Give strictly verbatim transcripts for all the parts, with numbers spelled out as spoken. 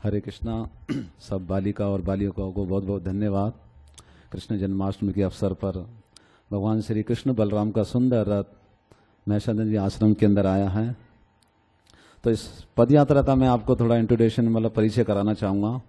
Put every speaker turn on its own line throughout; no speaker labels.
हरे कृष्णा। सब बालिका और बालिकाओं को बहुत बहुत धन्यवाद। कृष्ण जन्माष्टमी के अवसर पर भगवान श्री कृष्ण बलराम का सुंदर रथ महर्षि आश्रम के अंदर आया है। तो इस पद यात्रा का मैं आपको थोड़ा इंट्रोडक्शन मतलब परिचय कराना चाहूँगा।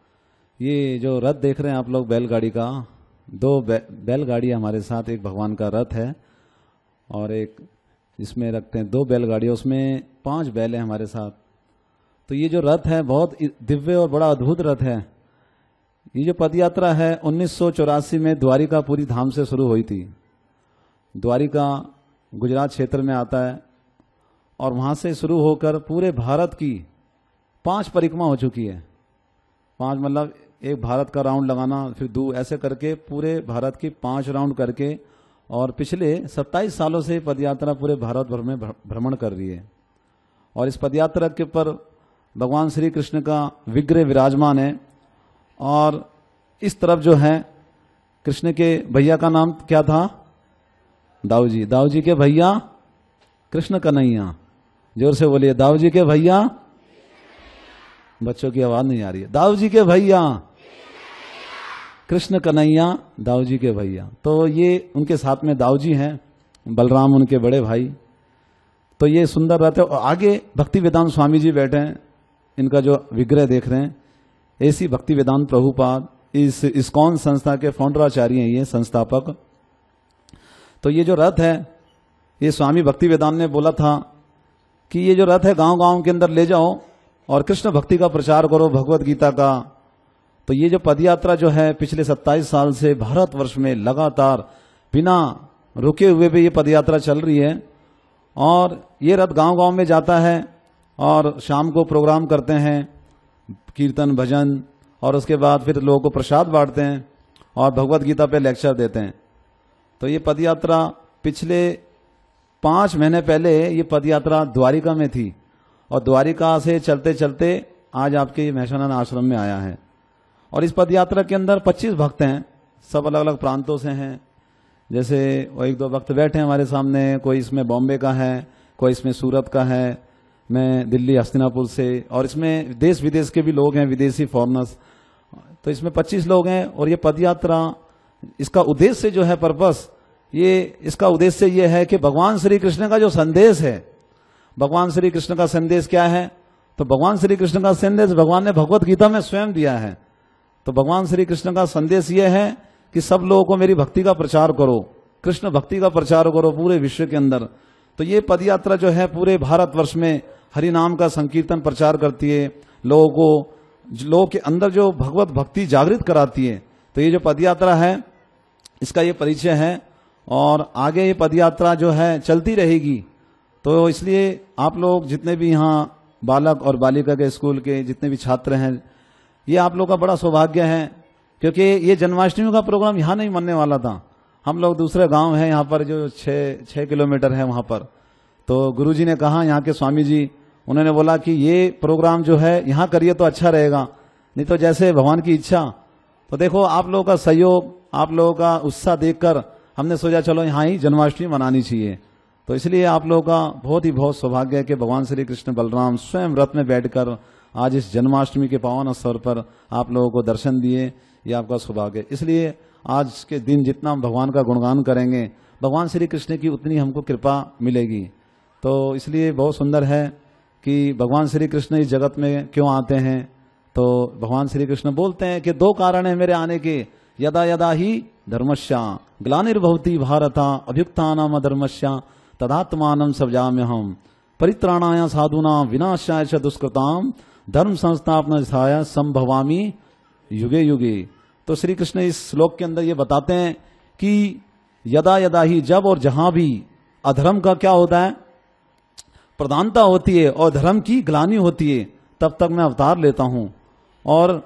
ये जो रथ देख रहे हैं आप लोग बैलगाड़ी का, दो बै, बैलगाड़ी हमारे साथ, एक भगवान का रथ है और एक इसमें रखते हैं दो बैलगाड़ियाँ, उसमें पांच बैल हैं हमारे साथ। तो ये जो रथ है बहुत दिव्य और बड़ा अद्भुत रथ है। ये जो पद यात्रा है उन्नीस सौ चौरासी में द्वारिकापुरी धाम से शुरू हुई थी। द्वारिका गुजरात क्षेत्र में आता है और वहां से शुरू होकर पूरे भारत की पांच परिक्रमा हो चुकी है। पांच मतलब एक भारत का राउंड लगाना, फिर दो, ऐसे करके पूरे भारत की पांच राउंड करके, और पिछले सत्ताईस सालों से पदयात्रा पूरे भारत भर में भ्रमण कर रही है। और इस पदयात्रा के ऊपर भगवान श्री कृष्ण का विग्रह विराजमान है। और इस तरफ जो है कृष्ण के भैया का नाम क्या था? दाऊ जी। दाऊ जी के भैया कृष्ण कन्हैया। जोर से बोलिए, दाऊ जी के भैया। बच्चों की आवाज नहीं आ रही है। दाऊ जी के भैया कृष्ण कन्हैया, दाऊ जी के भैया। तो ये उनके साथ में दाऊ जी हैं, बलराम उनके बड़े भाई। तो ये सुंदर रथ है। और आगे भक्ति वेदांत स्वामी जी बैठे हैं, इनका जो विग्रह देख रहे हैं, ऐसी भक्ति वेदांत प्रभुपाद इस इस्कॉन संस्था के फाउंडराचार्य हैं, ये संस्थापक। तो ये जो रथ है ये स्वामी भक्ति वेदांत ने बोला था कि ये जो रथ है गांव गांव के अंदर ले जाओ और कृष्ण भक्ति का प्रचार करो, भगवत गीता का। तो ये जो पदयात्रा जो है पिछले सत्ताईस साल से भारतवर्ष में लगातार बिना रुके हुए भी ये पदयात्रा चल रही है। और ये रथ गांव गांव में जाता है और शाम को प्रोग्राम करते हैं, कीर्तन भजन, और उसके बाद फिर लोगों को प्रसाद बांटते हैं और भगवत गीता पे लेक्चर देते हैं। तो ये पदयात्रा पिछले पांच महीने पहले ये पदयात्रा द्वारिका में थी और द्वारिका से चलते चलते आज आपके महर्षि आश्रम में आया है। और इस पदयात्रा के अंदर पच्चीस भक्त हैं, सब अलग अलग प्रांतों से हैं। जैसे वो एक दो भक्त बैठे हैं हमारे सामने, कोई इसमें बॉम्बे का है, कोई इसमें सूरत का है, मैं दिल्ली हस्तिनापुर से, और इसमें देश विदेश के भी लोग हैं, विदेशी फॉरेनर्स। तो इसमें पच्चीस लोग हैं। और ये पदयात्रा, इसका उद्देश्य जो है, पर्पस, ये इसका उद्देश्य ये है कि भगवान श्री कृष्ण का जो संदेश है, भगवान श्री कृष्ण का संदेश क्या है? तो भगवान श्री कृष्ण का संदेश भगवान ने भगवत गीता में स्वयं दिया है। तो भगवान श्री कृष्ण का संदेश ये है कि सब लोगों को मेरी भक्ति का प्रचार करो, कृष्ण भक्ति का प्रचार करो पूरे विश्व के अंदर। तो ये पदयात्रा जो है पूरे भारतवर्ष में हरि नाम का संकीर्तन प्रचार करती है, लोगों को, लोगों के अंदर जो भगवत भक्ति जागृत कराती है। तो ये जो पदयात्रा है इसका ये परिचय है। और आगे ये पदयात्रा जो है चलती रहेगी। तो इसलिए आप लोग जितने भी यहाँ बालक और बालिका के स्कूल के जितने भी छात्र हैं, ये आप लोग का बड़ा सौभाग्य है, क्योंकि ये जन्माष्टमी का प्रोग्राम यहाँ नहीं मनने वाला था। हम लोग दूसरे गांव हैं यहाँ पर जो छः छः किलोमीटर है वहाँ पर। तो गुरुजी ने कहा, यहाँ के स्वामी जी, उन्होंने बोला कि ये प्रोग्राम जो है यहाँ करिए तो अच्छा रहेगा, नहीं तो जैसे भगवान की इच्छा। तो देखो आप लोगों का सहयोग, आप लोगों का उत्साह देखकर हमने सोचा चलो यहाँ ही जन्माष्टमी मनानी चाहिए। तो इसलिए आप लोगों का बहुत ही बहुत सौभाग्य है कि भगवान श्री कृष्ण बलराम स्वयं रथ में बैठकर आज इस जन्माष्टमी के पावन अवसर पर आप लोगों को दर्शन दिए। ये आपका सौभाग्य है। इसलिए आज के दिन जितना हम भगवान का गुणगान करेंगे, भगवान श्री कृष्ण की उतनी हमको कृपा मिलेगी। तो इसलिए बहुत सुंदर है कि भगवान श्री कृष्ण इस जगत में क्यों आते हैं। तो भगवान श्री कृष्ण बोलते हैं कि दो कारण है मेरे आने के, यदा यदा ही धर्मस्या ग्लानिर्भवति भारत अभ्युत्थानम् अधर्मस्य तदात्मानं सृजाम्यहम् परित्राणाय साधूनां विनाशाय च दुष्कृतां धर्म संस्थापनार्थाय संभवामि युगे युगे। तो श्री कृष्ण इस श्लोक के अंदर ये बताते हैं कि यदा यदा ही, जब और जहां भी अधर्म का क्या होता है, प्रधानता होती है और धर्म की ग्लानि होती है, तब तक मैं अवतार लेता हूं। और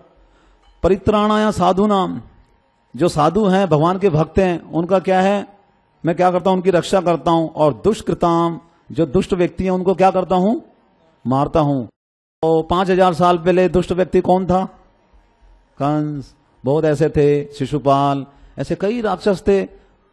परित्राणाय साधूनां, जो साधु हैं, भगवान के भक्त हैं, उनका क्या है, मैं क्या करता हूं, उनकी रक्षा करता हूं। और दुष्कृताम, जो दुष्ट व्यक्ति हैं, उनको क्या करता हूं, मारता हूं। तो पांच हजार साल पहले दुष्ट व्यक्ति कौन था? कंस, बहुत ऐसे थे, शिशुपाल, ऐसे कई राक्षस थे